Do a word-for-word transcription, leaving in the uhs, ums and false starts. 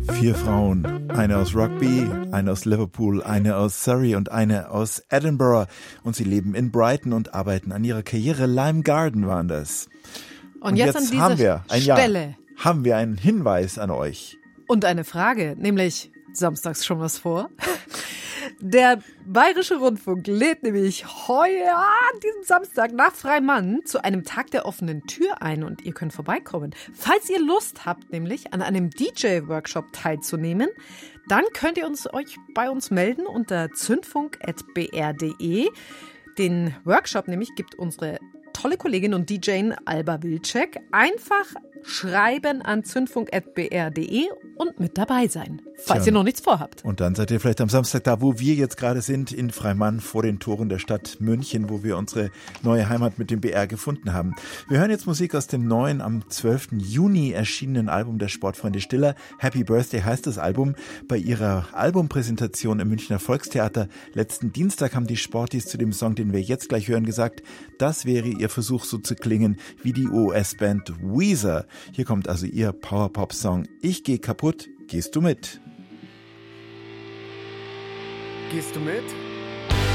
Vier Frauen, eine aus Rugby, eine aus Liverpool, eine aus Surrey und eine aus Edinburgh. Und sie leben in Brighton und arbeiten an ihrer Karriere. Lime Garden waren das. Und, und jetzt, jetzt an dieser haben wir ein Stelle Jahr, haben wir einen Hinweis an euch. und eine Frage, nämlich samstags schon was vor. Der Bayerische Rundfunk lädt nämlich heuer an diesem Samstag nach Freimann zu einem Tag der offenen Tür ein und ihr könnt vorbeikommen. Falls ihr Lust habt, nämlich an einem D J-Workshop teilzunehmen, dann könnt ihr uns, euch bei uns melden unter zündfunk at b r punkt d e. Den Workshop nämlich gibt unsere tolle Kollegin und D J Alba Wilczek. Einfach schreiben an zündfunk at b r punkt d e und mit dabei sein, falls Tja. ihr noch nichts vorhabt. Und dann seid ihr vielleicht am Samstag da, wo wir jetzt gerade sind, in Freimann vor den Toren der Stadt München, wo wir unsere neue Heimat mit dem B R gefunden haben. Wir hören jetzt Musik aus dem neuen, am zwölften Juni erschienenen Album der Sportfreunde Stiller. Happy Birthday heißt das Album. Bei ihrer Albumpräsentation im Münchner Volkstheater letzten Dienstag haben die Sportis zu dem Song, den wir jetzt gleich hören, gesagt, das wäre ihr Versuch, so zu klingen wie die U S-Band Weezer. Hier kommt also ihr Power-Pop-Song Ich geh kaputt, gehst du mit? Gehst du mit?